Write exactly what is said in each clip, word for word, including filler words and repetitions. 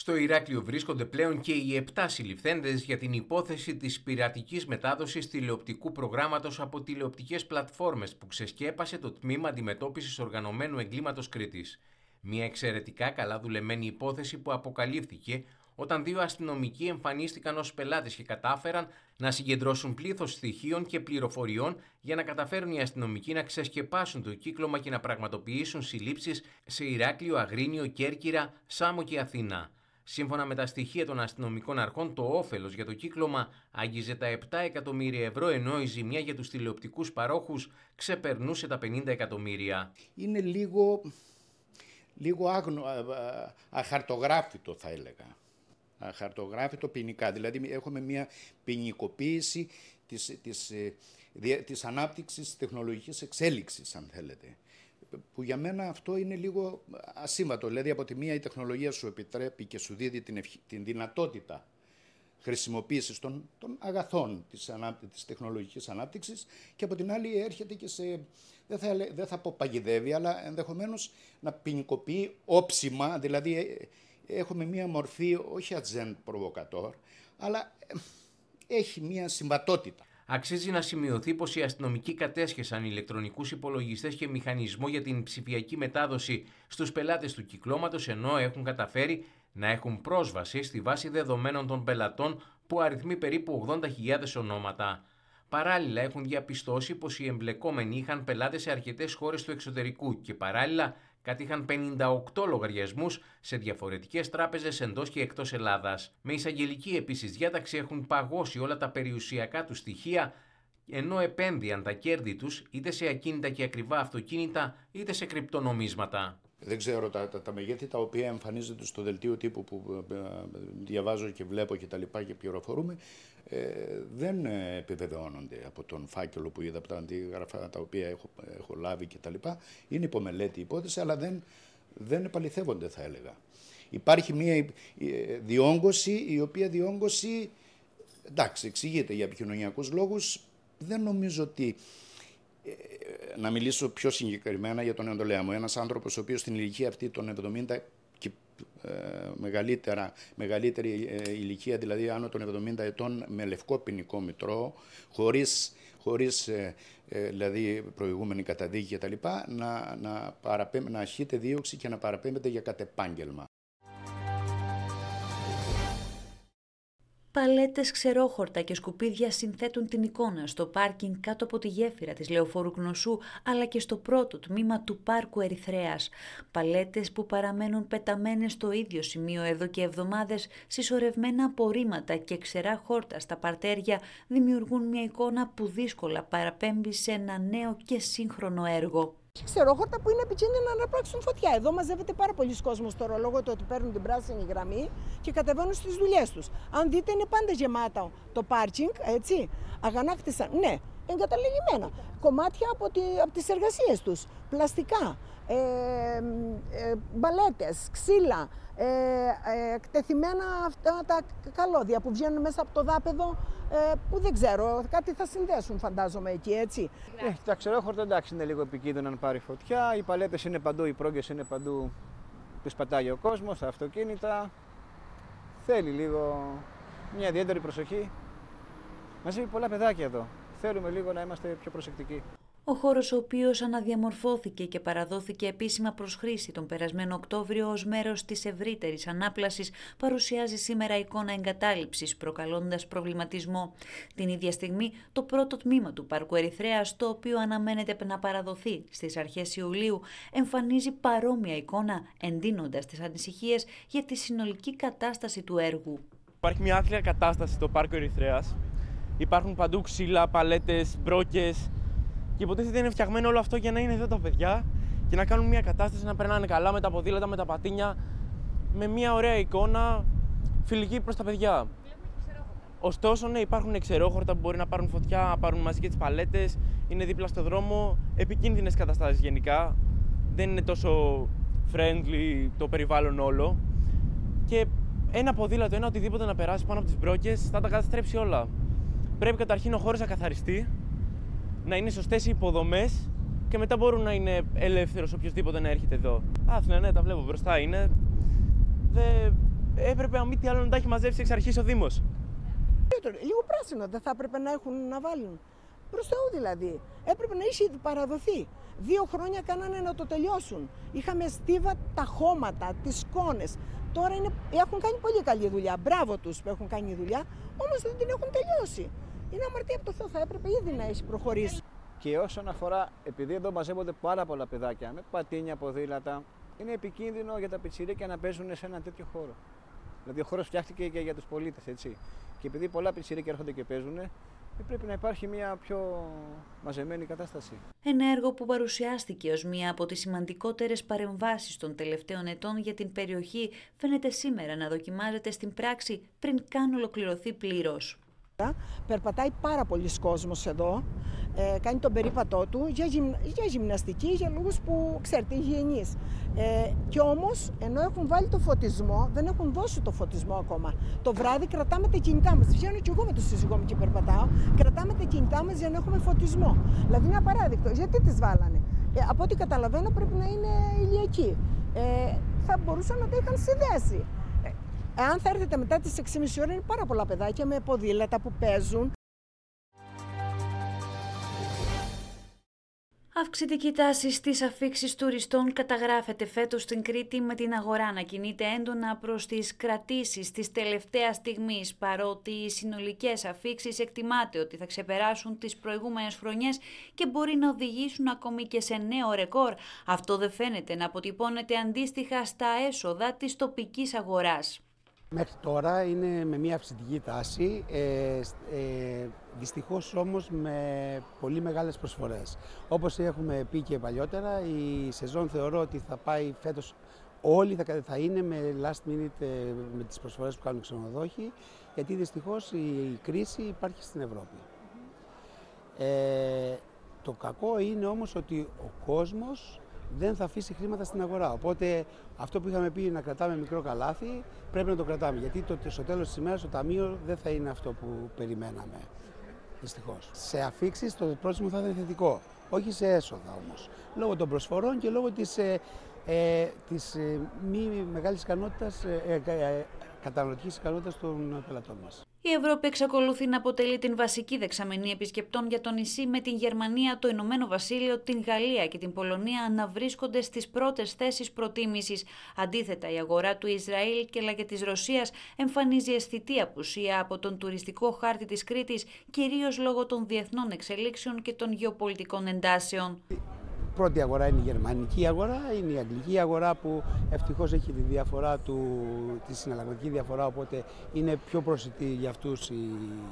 Στο Ηράκλειο βρίσκονται πλέον και οι επτά συλληφθέντες για την υπόθεση της πειρατικής μετάδοσης τηλεοπτικού προγράμματος από τηλεοπτικές πλατφόρμες που ξεσκέπασε το Τμήμα Αντιμετώπισης Οργανωμένου Εγκλήματος Κρήτης. Μια εξαιρετικά καλά δουλεμένη υπόθεση που αποκαλύφθηκε όταν δύο αστυνομικοί εμφανίστηκαν ως πελάτες και κατάφεραν να συγκεντρώσουν πλήθος στοιχείων και πληροφοριών για να καταφέρουν οι αστυνομικοί να ξεσκεπάσουν το κύκλωμα και να πραγματοποιήσουν συλλήψεις σε Ηράκλειο, Αγρίνιο, Κέρκυρα, Σάμο και Αθήνα. Σύμφωνα με τα στοιχεία των αστυνομικών αρχών, το όφελος για το κύκλωμα άγγιζε τα επτά εκατομμύρια ευρώ, ενώ η ζημιά για τους τηλεοπτικούς παρόχους ξεπερνούσε τα πενήντα εκατομμύρια. Είναι λίγο, λίγο άγνο, αχαρτογράφητο θα έλεγα. Αχαρτογράφητο ποινικά. Δηλαδή έχουμε μια ποινικοποίηση της, της, της ανάπτυξης τεχνολογικής εξέλιξης, αν θέλετε. Που για μένα αυτό είναι λίγο ασύμβατο. Δηλαδή από τη μία η τεχνολογία σου επιτρέπει και σου δίδει την, ευχ... την δυνατότητα χρησιμοποίησης των, των αγαθών της, ανάπ... της τεχνολογικής ανάπτυξης και από την άλλη έρχεται και σε, δεν θα, δεν θα πω παγιδεύει, αλλά ενδεχομένως να ποινικοποιεί όψιμα, δηλαδή έχουμε μία μορφή όχι ατζέντ προβοκατόρ, αλλά έχει μία συμβατότητα. Αξίζει να σημειωθεί πως οι αστυνομικοί κατέσχεσαν ηλεκτρονικούς υπολογιστές και μηχανισμό για την ψηφιακή μετάδοση στους πελάτες του κυκλώματος, ενώ έχουν καταφέρει να έχουν πρόσβαση στη βάση δεδομένων των πελατών που αριθμεί περίπου ογδόντα χιλιάδες ονόματα. Παράλληλα, έχουν διαπιστώσει πως οι εμπλεκόμενοι είχαν πελάτες σε αρκετές χώρες του εξωτερικού και παράλληλα κατήχαν πενήντα οκτώ λογαριασμούς σε διαφορετικές τράπεζες εντός και εκτός Ελλάδας. Με εισαγγελική επίσης διάταξη έχουν παγώσει όλα τα περιουσιακά τους στοιχεία, ενώ επένδυαν τα κέρδη τους είτε σε ακίνητα και ακριβά αυτοκίνητα είτε σε κρυπτονομίσματα. Δεν ξέρω, τα, τα, τα μεγέθη τα οποία εμφανίζονται στο δελτίο τύπου που ε, διαβάζω και βλέπω και τα λοιπά και πληροφορούμε, ε, δεν επιβεβαιώνονται από τον φάκελο που είδα, από τα αντίγραφα τα οποία έχω, έχω λάβει και τα λοιπά. Είναι υπομελέτη υπόθεση, αλλά δεν, δεν επαληθεύονται, θα έλεγα. Υπάρχει μια διόγκωση, η οποία διόγκωση, εντάξει, εξηγείται για επικοινωνιακούς λόγους. Δεν νομίζω ότι, να μιλήσω πιο συγκεκριμένα για τον νεοντολέα μου, ένας άνθρωπος ο οποίος στην ηλικία αυτή των εβδομήντα και ε, μεγαλύτερα, μεγαλύτερη ε, ηλικία, δηλαδή άνω των εβδομήντα ετών, με λευκό ποινικό μητρό, χωρίς, χωρίς ε, ε, δηλαδή προηγούμενη καταδίκη κτλ., να, να, να ασκείται δίωξη και να παραπέμπεται για κατεπάγγελμα. Παλέτες, ξερόχορτα και σκουπίδια συνθέτουν την εικόνα στο πάρκινγκ κάτω από τη γέφυρα της Λεωφόρου Κνωσού, αλλά και στο πρώτο τμήμα του πάρκου Ερυθρέας. Παλέτες που παραμένουν πεταμένες στο ίδιο σημείο εδώ και εβδομάδες, συσσωρευμένα απορρίμματα και ξερά χόρτα στα παρτέρια δημιουργούν μια εικόνα που δύσκολα παραπέμπει σε ένα νέο και σύγχρονο έργο. Ξερόχορτα που είναι επικίνδυνα να αναπράξουν φωτιά. Εδώ μαζεύεται πάρα πολλοί κόσμος τώρα λόγω του ότι παίρνουν την πράσινη γραμμή και κατεβαίνουν στις δουλειές τους. Αν δείτε, είναι πάντα γεμάτα το πάρκινγκ, έτσι. Αγανάκτησαν, ναι, εγκαταλελειμμένα. Κομμάτια από, τη, από τις εργασίες τους. Πλαστικά, ε, ε, μπαλέτες, ξύλα, ε, ε, εκτεθειμένα αυτά τα καλώδια που βγαίνουν μέσα από το δάπεδο. Ε, που δεν ξέρω, κάτι θα συνδέσουν φαντάζομαι εκεί, έτσι. Ναι, τα ξερόχορτα εντάξει είναι λίγο επικίνδυνο να πάρει φωτιά, οι παλέτες είναι παντού, οι πρόγκες είναι παντού, τους πατάει ο κόσμος, τα αυτοκίνητα. Θέλει λίγο μια ιδιαίτερη προσοχή. Μαζί πολλά παιδάκια εδώ, θέλουμε λίγο να είμαστε πιο προσεκτικοί. Ο χώρος, ο οποίος αναδιαμορφώθηκε και παραδόθηκε επίσημα προς χρήση τον περασμένο Οκτώβριο ως μέρος της ευρύτερης ανάπλασης, παρουσιάζει σήμερα εικόνα εγκατάλειψης, προκαλώντας προβληματισμό. Την ίδια στιγμή, το πρώτο τμήμα του πάρκου Ερυθρέας, το οποίο αναμένεται να παραδοθεί στις αρχές Ιουλίου, εμφανίζει παρόμοια εικόνα, εντείνοντας τις ανησυχίες για τη συνολική κατάσταση του έργου. Υπάρχει μια άθλια κατάσταση στο πάρκο Ερυθρέας. Υπάρχουν παντού ξύλα, παλέτες, μπρόκες. Και υποτίθεται είναι φτιαγμένο όλο αυτό για να είναι εδώ τα παιδιά και να κάνουν μια κατάσταση να περνάνε καλά με τα ποδήλατα, με τα πατίνια, με μια ωραία εικόνα φιλική προς τα παιδιά. Ωστόσο, ναι, υπάρχουν ξερόχορτα που μπορεί να πάρουν φωτιά, να πάρουν μαζί και τις παλέτες, είναι δίπλα στο δρόμο, επικίνδυνες καταστάσεις γενικά. Δεν είναι τόσο friendly το περιβάλλον όλο. Και ένα ποδήλατο, ένα οτιδήποτε να περάσει πάνω από τις μπρόκες θα τα καταστρέψει όλα. Πρέπει καταρχήν ο χώρος να καθαριστεί, να είναι σωστές οι υποδομές και μετά μπορούν να είναι ελεύθερος οποιοδήποτε να έρχεται εδώ. Άθλια, ναι, τα βλέπω μπροστά είναι. Δε, έπρεπε αν μη τι άλλο να τα έχει μαζέψει εξ αρχής ο Δήμος. Λίγο πράσινο δεν θα έπρεπε να έχουν να βάλουν. Προς Θεού δηλαδή. Έπρεπε να είχε παραδοθεί. Δύο χρόνια κάνανε να το τελειώσουν. Είχαμε στίβα τα χώματα, τις σκόνες. Τώρα είναι, έχουν κάνει πολύ καλή δουλειά. Μπράβο τους που έχουν κάνει δουλειά, όμως δεν την έχουν τελειώσει. Είναι αμαρτία από το Θεό, θα έπρεπε ήδη να έχει προχωρήσει. Και όσον αφορά, επειδή εδώ μαζεύονται πάρα πολλά παιδάκια με πατίνια, ποδήλατα, είναι επικίνδυνο για τα πιτσιρίκια να παίζουν σε ένα τέτοιο χώρο. Δηλαδή, ο χώρος φτιάχτηκε και για τους πολίτες, έτσι. Και επειδή πολλά πιτσιρίκια έρχονται και παίζουν, πρέπει να υπάρχει μια πιο μαζεμένη κατάσταση. Ένα έργο που παρουσιάστηκε ως μία από τις σημαντικότερες παρεμβάσεις των τελευταίων ετών για την περιοχή φαίνεται σήμερα να δοκιμάζεται στην πράξη πριν καν ολοκληρωθεί πλήρως. Περπατάει πάρα πολλοί κόσμος εδώ, ε, κάνει τον περίπατό του για, γυμ, για γυμναστική, για λόγους που ξέρετε, υγιεινείς. Ε, και όμως, ενώ έχουν βάλει το φωτισμό, δεν έχουν δώσει το φωτισμό ακόμα. Το βράδυ κρατάμε τα κινητά μας. Βγαίνω και εγώ με το σύζυγό μου και περπατάω. Κρατάμε τα κινητά μας για να έχουμε φωτισμό. Δηλαδή είναι απαράδεικτο. Γιατί τις βάλανε. Ε, από ό,τι καταλαβαίνω πρέπει να είναι ηλιακοί. Ε, θα μπορούσαν να τα είχαν συνδέσει. Εάν θα έρθετε μετά τις έξι και μισή ώρα, είναι πάρα πολλά παιδάκια με ποδήλατα που παίζουν. Αυξητική τάση στις αφίξεις τουριστών καταγράφεται φέτος στην Κρήτη, με την αγορά να κινείται έντονα προς τις κρατήσεις της τελευταίας στιγμής, παρότι οι συνολικές αφίξεις εκτιμάται ότι θα ξεπεράσουν τις προηγούμενες χρονιές και μπορεί να οδηγήσουν ακόμη και σε νέο ρεκόρ. Αυτό δεν φαίνεται να αποτυπώνεται αντίστοιχα στα έσοδα της τοπικής αγοράς. Μέχρι τώρα είναι με μια αυξητική τάση, ε, ε, δυστυχώς όμως με πολύ μεγάλες προσφορές. Όπως έχουμε πει και παλιότερα, η σεζόν θεωρώ ότι θα πάει φέτος όλοι, θα, θα είναι με last minute, ε, με τις προσφορές που κάνουν οι ξενοδόχοι, γιατί δυστυχώς η, η κρίση υπάρχει στην Ευρώπη. Ε, το κακό είναι όμως ότι ο κόσμος δεν θα αφήσει χρήματα στην αγορά. Οπότε αυτό που είχαμε πει να κρατάμε μικρό καλάθι, πρέπει να το κρατάμε. Γιατί το, στο τέλος της ημέρας το ταμείο δεν θα είναι αυτό που περιμέναμε. Δυστυχώς. Σε αφίξεις το πρόσημο θα είναι θετικό. Όχι σε έσοδα όμως. Λόγω των προσφορών και λόγω της, ε, ε, της ε, μη μεγάλης ικανότητας, ε, ε, ε, καταναλωτικής ικανότητας των πελατών μας. Η Ευρώπη εξακολουθεί να αποτελεί την βασική δεξαμενή επισκεπτών για το νησί, με την Γερμανία, το Ηνωμένο Βασίλειο, την Γαλλία και την Πολωνία να βρίσκονται στις πρώτες θέσεις προτίμησης. Αντίθετα, η αγορά του Ισραήλ και αλλά και της Ρωσίας εμφανίζει αισθητή απουσία από τον τουριστικό χάρτη της Κρήτης, κυρίως λόγω των διεθνών εξελίξεων και των γεωπολιτικών εντάσεων. Η πρώτη αγορά είναι η γερμανική αγορά, είναι η αγγλική αγορά που ευτυχώς έχει τη διαφορά του, τη συναλλαγματική διαφορά, οπότε είναι πιο προσιτή για αυτούς η,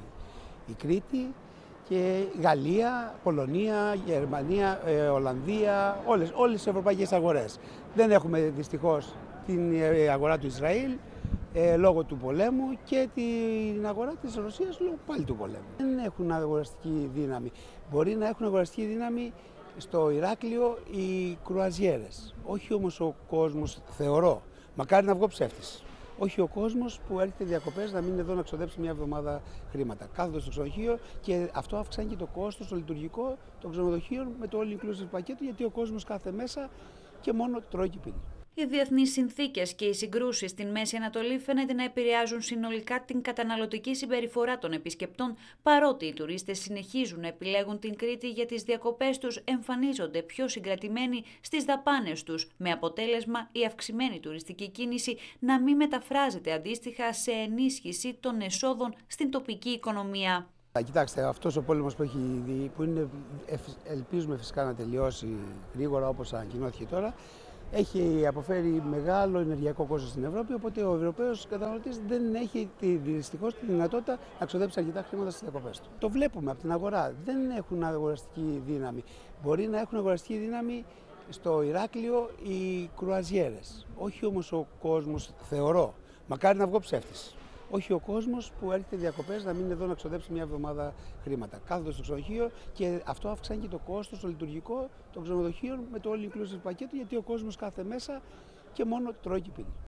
η Κρήτη, και Γαλλία, Πολωνία, Γερμανία, ε, Ολλανδία, όλες, όλες οι ευρωπαϊκές αγορές. Δεν έχουμε δυστυχώς την αγορά του Ισραήλ ε, λόγω του πολέμου και την αγορά της Ρωσίας λόγω πάλι του πολέμου. Δεν έχουν αγοραστική δύναμη. Μπορεί να έχουν αγοραστική δύναμη στο Ηράκλειο οι κρουαζιέρες, όχι όμως ο κόσμος, θεωρώ, μακάρι να βγω ψεύτης, όχι ο κόσμος που έρχεται διακοπές να μείνει εδώ να ξοδέψει μια εβδομάδα χρήματα. Κάθονται στο ξενοδοχείο και αυτό αυξάνει και το κόστος, το λειτουργικό των ξενοδοχείων με το all inclusive πακέτο, γιατί ο κόσμος κάθε μέσα και μόνο τρώει και πίνει. Οι διεθνείς συνθήκες και οι συγκρούσεις στην Μέση Ανατολή φαίνεται να επηρεάζουν συνολικά την καταναλωτική συμπεριφορά των επισκεπτών, παρότι οι τουρίστες συνεχίζουν να επιλέγουν την Κρήτη για τις διακοπές τους, εμφανίζονται πιο συγκρατημένοι στις δαπάνες τους, με αποτέλεσμα η αυξημένη τουριστική κίνηση να μην μεταφράζεται αντίστοιχα σε ενίσχυση των εσόδων στην τοπική οικονομία. Κοιτάξτε, αυτός ο πόλεμος που έχει δει, που είναι, ελπίζουμε φυσικά να τελειώσει γρήγορα όπως ανακοινώθηκε τώρα, έχει αποφέρει μεγάλο ενεργειακό κόστος στην Ευρώπη, οπότε ο Ευρωπαίος καταναλωτής δεν έχει δυστυχώς τη δυνατότητα να ξοδέψει αρκετά χρήματα στις διακοπές του. Το βλέπουμε από την αγορά. Δεν έχουν αγοραστική δύναμη. Μπορεί να έχουν αγοραστική δύναμη στο Ηράκλειο οι κρουαζιέρες. Όχι όμως ο κόσμος, θεωρώ, μακάρι να βγω ψεύτης, όχι ο κόσμος που έρχεται διακοπές να μείνει εδώ να ξοδέψει μια εβδομάδα χρήματα. Κάθονται στο ξενοδοχείο και αυτό αυξάνει και το κόστος, το λειτουργικό των ξενοδοχείων με το all inclusive πακέτο, γιατί ο κόσμος κάθε μέσα και μόνο τρώει και πίνει.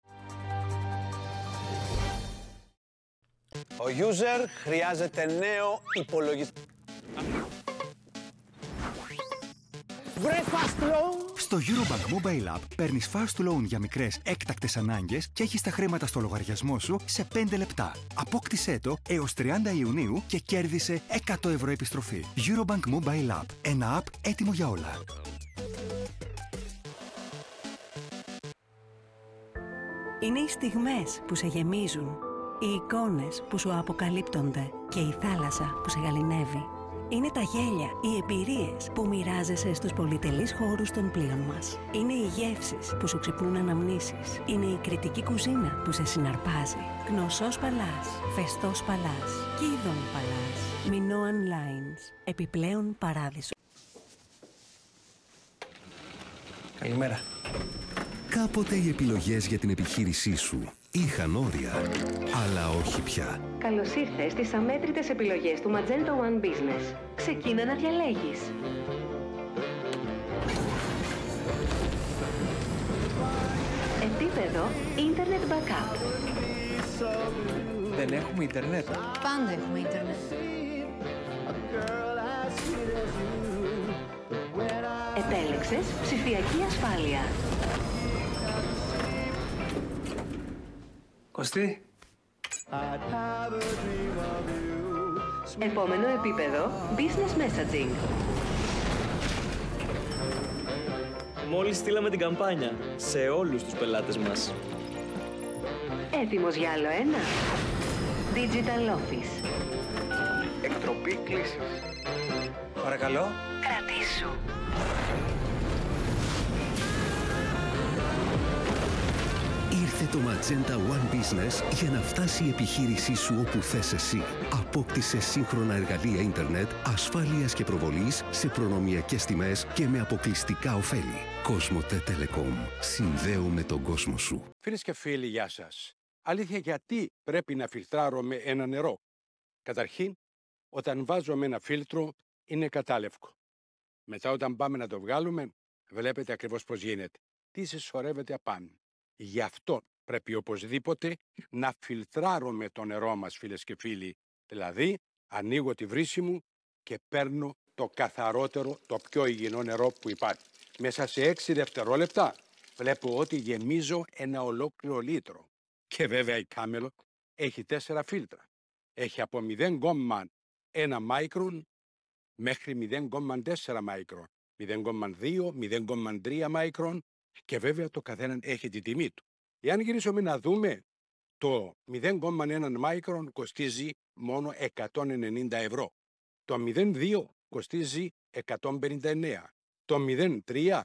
Ο user χρειάζεται νέο υπολογιστή. Breakfast flow. Στο Eurobank Mobile App παίρνεις fast loan για μικρές έκτακτες ανάγκες και έχεις τα χρήματα στο λογαριασμό σου σε πέντε λεπτά. Απόκτησέ το έως τριάντα Ιουνίου και κέρδισε εκατό ευρώ επιστροφή. Eurobank Mobile App. Ένα app έτοιμο για όλα. Είναι οι στιγμές που σε γεμίζουν, οι εικόνες που σου αποκαλύπτονται και η θάλασσα που σε γαληνεύει. Είναι τα γέλια, οι εμπειρίες που μοιράζεσαι στους πολυτελείς χώρους των πλοίων μας. Είναι οι γεύσεις που σου ξυπνούν αναμνήσεις. Είναι η κριτική κουζίνα που σε συναρπάζει. Γνωσός Παλάς, Φεστός Παλάς, Κίδων Παλάς, Minoan Lines, επιπλέον παράδεισο. Καλημέρα. Κάποτε οι επιλογές για την επιχείρησή σου είχαν όρια, αλλά όχι πια. Καλώς ήρθες στις αμέτρητες επιλογές του Magenta One Business. Ξεκίνα να διαλέγεις. Επίπεδο Internet Backup. Δεν έχουμε ίντερνετ. Πάντα έχουμε ίντερνετ. Επέλεξες ψηφιακή ασφάλεια. Κωστή. Επόμενο επίπεδο Business Messaging. Μόλις στείλαμε την καμπάνια σε όλους τους πελάτες μας. Έτοιμος για άλλο ένα. Digital Office. Εκτροπή κλήσης. Παρακαλώ. Κρατήσου. Ήρθε το Magenta One Business για να φτάσει η επιχείρησή σου όπου θες εσύ. Απόκτησε σύγχρονα εργαλεία ίντερνετ, ασφάλειας και προβολής σε προνομιακές τιμές και με αποκλειστικά ωφέλη. Κοσμοτέ Telecom. Συνδέουμε τον κόσμο σου. Φίλες και φίλοι, γεια σας. Αλήθεια, γιατί πρέπει να φιλτράρουμε ένα νερό? Καταρχήν, όταν βάζουμε ένα φίλτρο, είναι κατάλευκο. Μετά, όταν πάμε να το βγάλουμε, βλέπετε ακριβώς πώς γίνεται. Τι συσσωρεύεται απάνω. Γι' αυτό πρέπει οπωσδήποτε να φιλτράρουμε το νερό μας, φίλες και φίλοι. Δηλαδή, ανοίγω τη βρύση μου και παίρνω το καθαρότερο, το πιο υγιεινό νερό που υπάρχει. Μέσα σε έξι δευτερόλεπτα βλέπω ότι γεμίζω ένα ολόκληρο λίτρο. Και βέβαια η Camelot έχει τέσσερα φίλτρα. Έχει από μηδέν κόμμα ένα μάικρον μέχρι μηδέν κόμμα τέσσερα μάικρον, μηδέν κόμμα δύο, μηδέν κόμμα τρία μάικρον και βέβαια το καθέναν έχει τη τιμή του. Εάν γυρίσουμε να δούμε, το μηδέν κόμμα ένα μάικρον κοστίζει μόνο εκατόν ενενήντα ευρώ. Το μηδέν κόμμα δύο κοστίζει εκατόν πενήντα εννέα. Το μηδέν κόμμα τρία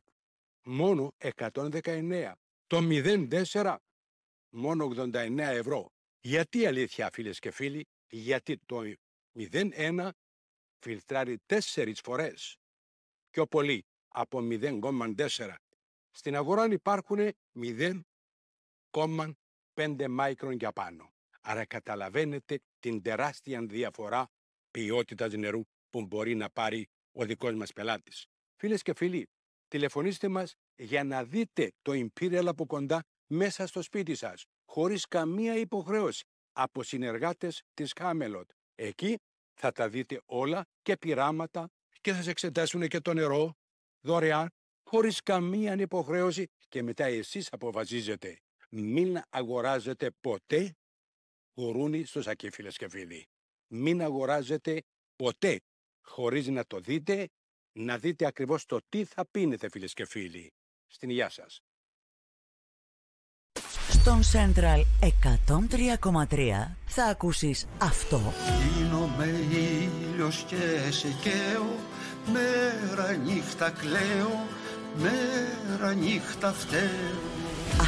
μόνο εκατόν δεκαεννέα. Το μηδέν κόμμα τέσσερα μόνο ογδόντα εννέα ευρώ. Γιατί αλήθεια, φίλες και φίλοι? Γιατί το μηδέν κόμμα ένα φιλτράρει τέσσερις φορές πιο πολύ από μηδέν κόμμα τέσσερα. Στην αγορά υπάρχουν μηδέν κόμμα πέντε μάικρον για πάνω. Άρα καταλαβαίνετε την τεράστια διαφορά ποιότητας νερού που μπορεί να πάρει ο δικός μας πελάτης. Φίλες και φίλοι, τηλεφωνήστε μας για να δείτε το Imperial από κοντά μέσα στο σπίτι σας, χωρίς καμία υποχρέωση, από συνεργάτες της Camelot. Εκεί θα τα δείτε όλα και πειράματα και θα σας εξετάσουν και το νερό δωρεάν, χωρίς καμία υποχρέωση και μετά εσείς αποφασίζετε. Μην αγοράζετε ποτέ γουρούνι στο σακί, φίλες και φίλοι. Μην αγοράζετε ποτέ χωρίς να το δείτε, να δείτε ακριβώς το τι θα πίνετε, φίλες και φίλοι. Στην υγεία σας. Στον Central εκατόν τρία κόμμα τρία θα ακούσεις αυτό. Γίνομαι ήλιος και σε καίω, μέρα νύχτα κλαίω, μέρα νύχτα φταίω.